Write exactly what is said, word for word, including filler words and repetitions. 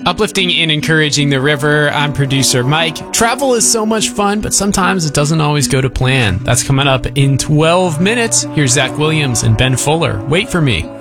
Uplifting and encouraging the river. I'm producer Mike. Travel is so much fun, but sometimes it doesn't always go to plan. That's coming up in twelve minutes. Here's Zach Williams and Ben Fuller. Wait for me.